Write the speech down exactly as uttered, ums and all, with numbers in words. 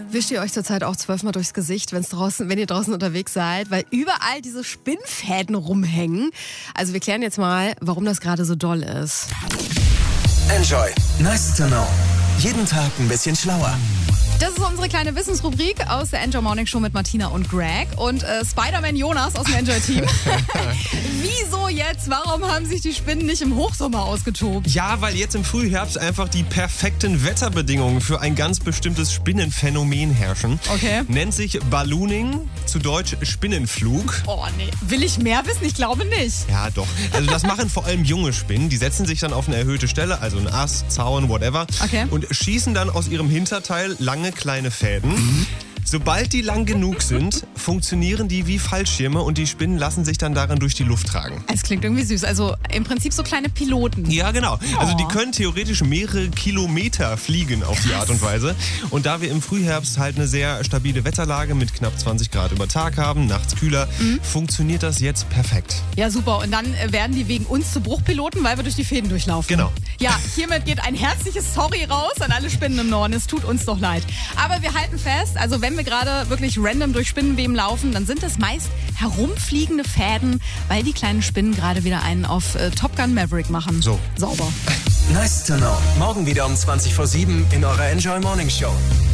Wischt ihr euch zurzeit auch zwölfmal durchs Gesicht, wenn's draußen, wenn ihr draußen unterwegs seid, weil überall diese Spinnfäden rumhängen? Also wir klären jetzt mal, warum das gerade so doll ist. Enjoy. Nice to know. Jeden Tag ein bisschen schlauer. Das ist unsere kleine Wissensrubrik aus der Enjoy Morning Show mit Martina und Greg und äh, Spider-Man Jonas aus dem Enjoy-Team. Wieso jetzt? Warum haben sich die Spinnen nicht im Hochsommer ausgetobt? Ja, weil jetzt im Frühherbst einfach die perfekten Wetterbedingungen für ein ganz bestimmtes Spinnenphänomen herrschen. Okay. Nennt sich Ballooning, zu Deutsch Spinnenflug. Oh nee, will ich mehr wissen? Ich glaube nicht. Ja, doch. Also das machen vor allem junge Spinnen. Die setzen sich dann auf eine erhöhte Stelle, also ein Ast, Zaun, whatever, okay, und schießen dann aus ihrem Hinterteil lange kleine Fäden. Mhm. Sobald die lang genug sind, funktionieren die wie Fallschirme und die Spinnen lassen sich dann darin durch die Luft tragen. Es klingt irgendwie süß. Also im Prinzip so kleine Piloten. Ja, genau. Oh. Also die können theoretisch mehrere Kilometer fliegen auf die Art und Weise. Und da wir im Frühherbst halt eine sehr stabile Wetterlage mit knapp zwanzig Grad über Tag haben, nachts kühler, mhm, funktioniert das jetzt perfekt. Ja, super. Und dann werden die wegen uns zu Bruchpiloten, weil wir durch die Fäden durchlaufen. Genau. Ja, hiermit geht ein herzliches Sorry raus an alle Spinnen im Norden. Es tut uns doch leid. Aber wir halten fest, also wenn wir gerade wirklich random durch Spinnenweben laufen, dann sind es meist herumfliegende Fäden, weil die kleinen Spinnen gerade wieder einen auf äh, Top Gun Maverick machen. So. Sauber. Nice to know. Morgen wieder um zwanzig vor sieben in eurer Enjoy Morning Show.